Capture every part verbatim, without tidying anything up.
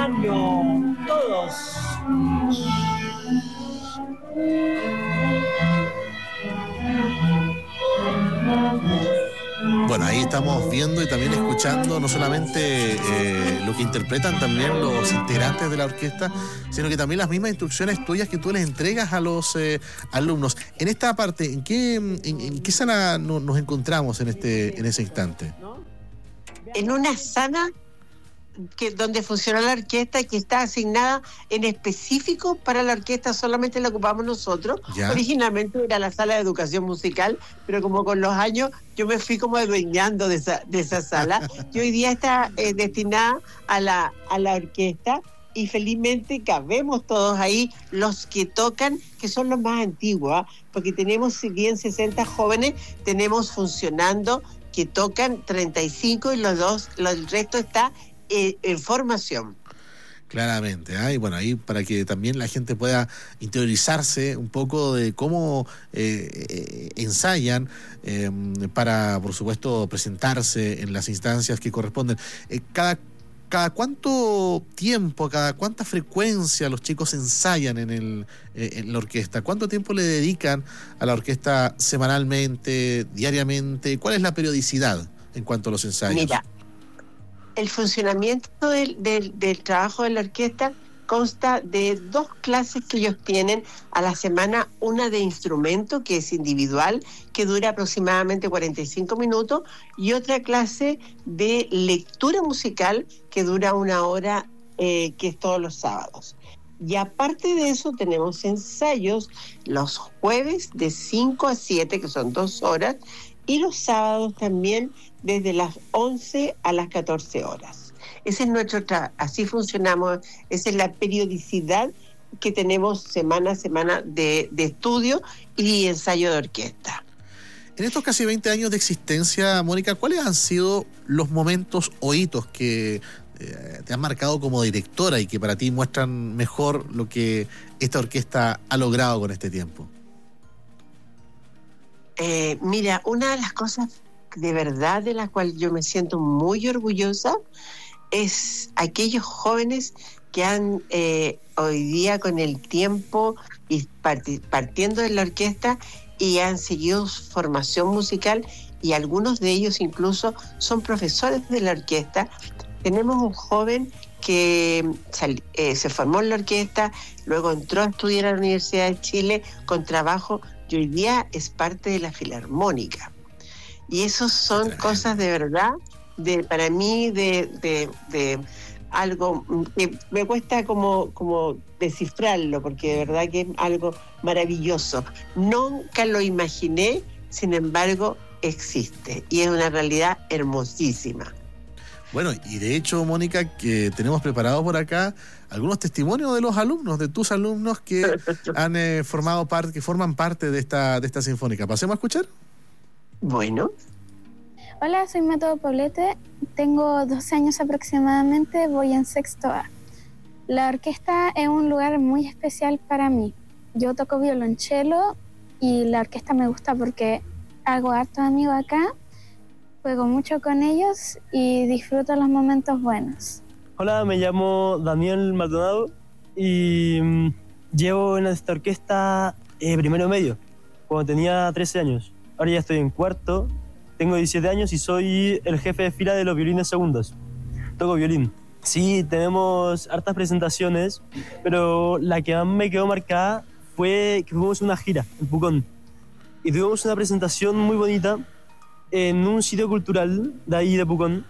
año, todos. Bueno, ahí estamos viendo y también escuchando no solamente eh, lo que interpretan también los integrantes de la orquesta, sino que también las mismas instrucciones tuyas que tú les entregas a los eh, alumnos. En esta parte, ¿en qué, en, en qué sala no, nos encontramos en este en ese instante? En una sala que donde funciona la orquesta, que está asignada en específico para la orquesta, solamente la ocupamos nosotros. ¿Ya? Originalmente era la sala de educación musical, pero como con los años yo me fui como adueñando de esa, de esa sala, y hoy día está eh, destinada a la, a la orquesta, y felizmente cabemos todos ahí, los que tocan, que son los más antiguos, ¿eh? Porque tenemos, si bien sesenta jóvenes, tenemos funcionando que tocan treinta y cinco, y los dos, el resto está en formación. Claramente, ¿eh? Y bueno, ahí para que también la gente pueda interiorizarse un poco de cómo eh, eh, ensayan eh, para, por supuesto, presentarse en las instancias que corresponden. Eh, cada, cada cuánto tiempo, cada cuánta frecuencia los chicos ensayan en, el, eh, en la orquesta, cuánto tiempo le dedican a la orquesta semanalmente, diariamente, cuál es la periodicidad en cuanto a los ensayos. Mira, el funcionamiento del, del, del trabajo de la orquesta consta de dos clases que ellos tienen a la semana, una de instrumento, que es individual, que dura aproximadamente cuarenta y cinco minutos, y otra clase de lectura musical, que dura una hora, eh, que es todos los sábados. Y aparte de eso tenemos ensayos los jueves de cinco a siete, que son dos horas, y los sábados también desde las once a las catorce horas. Ese es nuestro trabajo, así funcionamos, esa es la periodicidad que tenemos semana a semana de, de estudio y ensayo de orquesta. En estos casi veinte años de existencia, Mónica, ¿cuáles han sido los momentos o hitos que eh, te han marcado como directora y que para ti muestran mejor lo que esta orquesta ha logrado con este tiempo? Eh, mira, una de las cosas de verdad de la cual yo me siento muy orgullosa es aquellos jóvenes que han eh, hoy día con el tiempo y part- partiendo de la orquesta y han seguido su formación musical, y algunos de ellos incluso son profesores de la orquesta. Tenemos un joven que sal, eh, se formó en la orquesta, luego entró a estudiar a la Universidad de Chile con trabajo, y hoy día es parte de la Filarmónica. Y eso son cosas de verdad, de para mí, de, de, de algo que me cuesta como, como descifrarlo, porque de verdad que es algo maravilloso. Nunca lo imaginé, sin embargo, existe. Y es una realidad hermosísima. Bueno, y de hecho, Mónica, que tenemos preparado por acá algunos testimonios de los alumnos, de tus alumnos que han eh, formado parte, que forman parte de esta, de esta sinfónica. ¿Pasemos a escuchar? Bueno. Hola, soy Mato Poblete, tengo doce años aproximadamente, voy en sexto A. La orquesta es un lugar muy especial para mí. Yo toco violonchelo y la orquesta me gusta porque hago harto amigos acá, juego mucho con ellos y disfruto los momentos buenos. Hola, me llamo Daniel Maldonado y mmm, llevo en esta orquesta eh, primero medio, cuando tenía trece años. Ahora ya estoy en cuarto, tengo diecisiete años y soy el jefe de fila de los violines segundos. Toco violín. Sí, tenemos hartas presentaciones, pero la que más me quedó marcada fue que fuimos una gira en Pucón y tuvimos una presentación muy bonita en un sitio cultural de ahí de Pucón,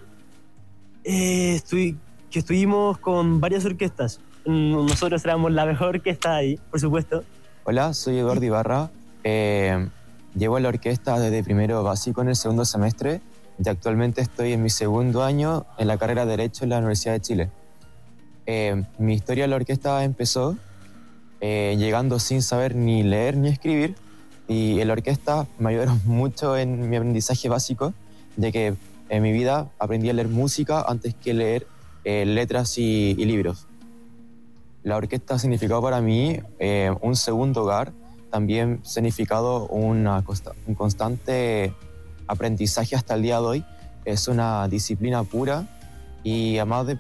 eh, estoy, que estuvimos con varias orquestas. Nosotros éramos la mejor orquesta ahí, por supuesto. Hola, soy Eduardo Ibarra. Eh, llevo la orquesta desde primero básico en el segundo semestre y actualmente estoy en mi segundo año en la carrera de Derecho en la Universidad de Chile. Eh, mi historia en la orquesta empezó eh, llegando sin saber ni leer ni escribir, y en la orquesta me ayudaron mucho en mi aprendizaje básico, ya que en mi vida aprendí a leer música antes que leer eh, letras y, y libros. La orquesta ha significado para mí eh, un segundo hogar, también ha significado una consta- un constante aprendizaje hasta el día de hoy. Es una disciplina pura y además de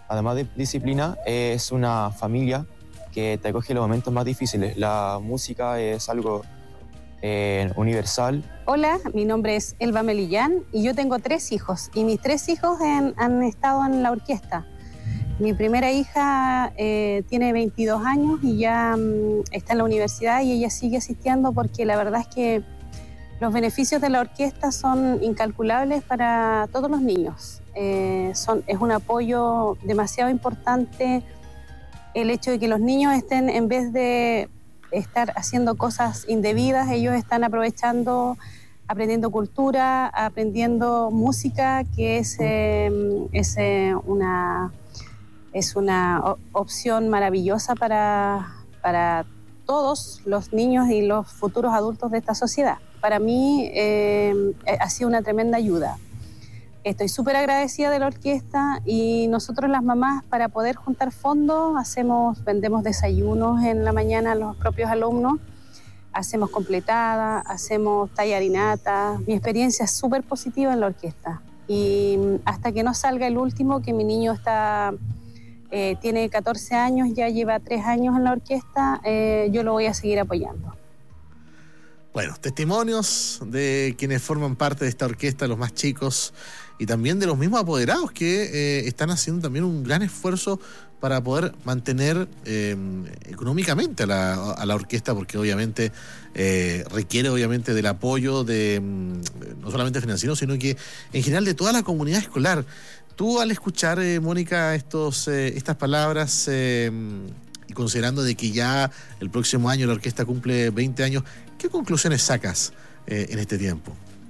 además de disciplina, es una familia que te acoge en los momentos más difíciles. La música es algo eh, universal. Hola, mi nombre es Elba Melillán y yo tengo tres hijos. Y mis tres hijos en, han estado en la orquesta. Mi primera hija eh, tiene veintidós años y ya um, está en la universidad y ella sigue asistiendo porque la verdad es que los beneficios de la orquesta son incalculables para todos los niños. Eh, son, es un apoyo demasiado importante el hecho de que los niños estén, en vez de estar haciendo cosas indebidas, ellos están aprovechando, aprendiendo cultura, aprendiendo música, que es, eh, es eh, una... Es una opción maravillosa para, para todos los niños y los futuros adultos de esta sociedad. Para mí eh, ha sido una tremenda ayuda. Estoy súper agradecida de la orquesta y nosotros las mamás, para poder juntar fondos, hacemos, vendemos desayunos en la mañana a los propios alumnos, hacemos completada, hacemos tallarinata. Mi experiencia es súper positiva en la orquesta. Y hasta que no salga el último, que mi niño está... Eh, tiene catorce años, ya lleva tres años en la orquesta, eh, yo lo voy a seguir apoyando. Bueno, testimonios de quienes forman parte de esta orquesta, los más chicos, y también de los mismos apoderados que eh, están haciendo también un gran esfuerzo para poder mantener eh, económicamente a la, a la orquesta, porque obviamente eh, requiere obviamente del apoyo de no solamente financiero, sino que en general de toda la comunidad escolar. Tú, al escuchar, eh, Mónica, estos, eh, estas palabras eh, y considerando de que ya el próximo año la orquesta cumple veinte años, ¿qué conclusiones sacas eh, en este tiempo?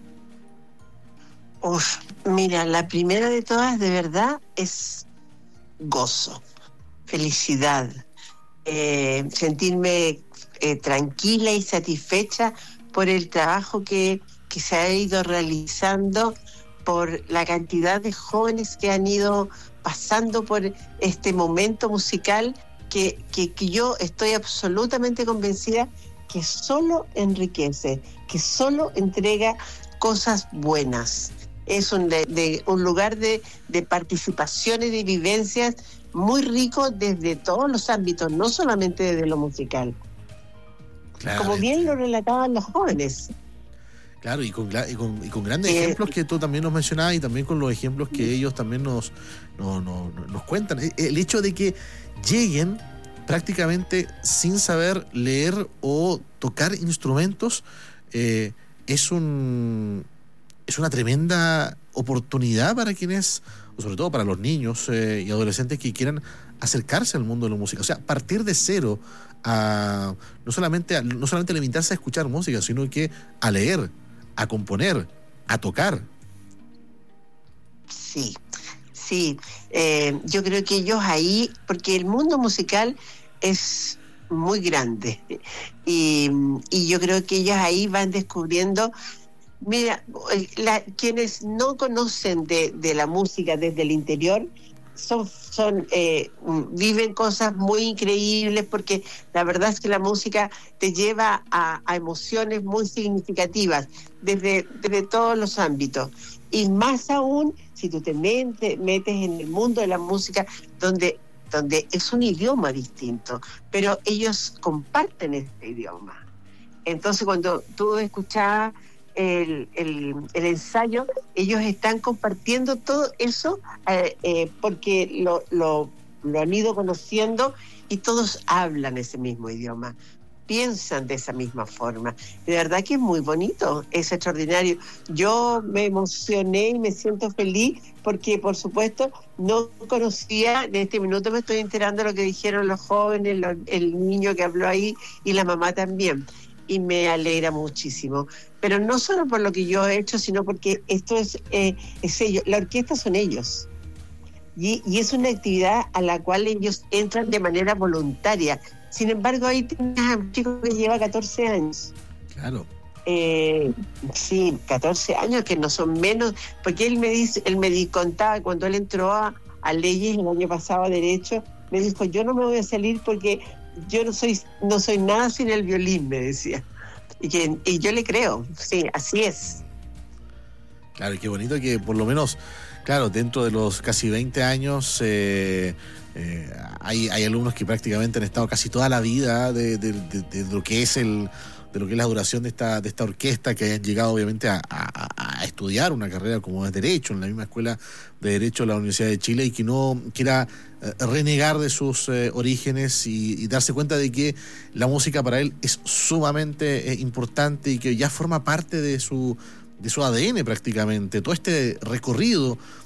Uf, mira, la primera de todas, de verdad, es gozo, felicidad, eh, sentirme eh, tranquila y satisfecha por el trabajo que, que se ha ido realizando, por la cantidad de jóvenes que han ido pasando por este momento musical que, que, que yo estoy absolutamente convencida que solo enriquece, que solo entrega cosas buenas. Es un, de, de, un lugar de, de participación y de vivencias muy rico desde todos los ámbitos, no solamente desde lo musical. Claro, como bien lo relataban los jóvenes. Claro, y con, y con, y con grandes eh, ejemplos que tú también nos mencionabas, y también con los ejemplos que ellos también nos, nos, nos, nos cuentan. El hecho de que lleguen prácticamente sin saber leer o tocar instrumentos eh, es un es una tremenda oportunidad para quienes, o sobre todo para los niños eh, y adolescentes que quieran acercarse al mundo de la música. O sea, partir de cero, a no solamente a, no solamente limitarse a escuchar música, sino que a leer, a componer, a tocar. Sí, sí. Eh, yo creo que ellos ahí, porque el mundo musical es muy grande y, y yo creo que ellos ahí van descubriendo. Mira, la, quienes no conocen de, de la música desde el interior son, son eh, viven cosas muy increíbles, porque la verdad es que la música te lleva a, a emociones muy significativas desde, desde todos los ámbitos, y más aún si tú te metes, metes en el mundo de la música donde, donde es un idioma distinto, pero ellos comparten este idioma. Entonces cuando tú escuchabas El, el, el ensayo, ellos están compartiendo todo eso eh, eh, porque lo, lo, lo han ido conociendo, y todos hablan ese mismo idioma, piensan de esa misma forma. De verdad que es muy bonito, es extraordinario. Yo me emocioné y me siento feliz porque, por supuesto, no conocía, en este minuto me estoy enterando de lo que dijeron los jóvenes, lo, el niño que habló ahí y la mamá también, y me alegra muchísimo. Pero no solo por lo que yo he hecho, sino porque esto es, eh, es ellos. La orquesta son ellos. Y, y es una actividad a la cual ellos entran de manera voluntaria. Sin embargo, ahí tienes a un chico que lleva catorce años. Claro. Eh, sí, catorce años, que no son menos, porque él me dice, él me contaba cuando él entró a, a leyes el año pasado, a derecho, me dijo, yo no me voy a salir porque yo no soy, no soy nada sin el violín, me decía. Y, que, y yo le creo, sí, así es. Claro, qué bonito que por lo menos claro, dentro de los casi veinte años eh, eh, hay, hay alumnos que prácticamente han estado casi toda la vida de, de, de, de lo que es el de lo que es la duración de esta, de esta orquesta, que hayan llegado obviamente a, a, a estudiar una carrera como es Derecho, en la misma escuela de Derecho de la Universidad de Chile, y que no quiera eh, renegar de sus eh, orígenes y, y darse cuenta de que la música para él es sumamente eh, importante y que ya forma parte de su, de su A D N prácticamente. Todo este recorrido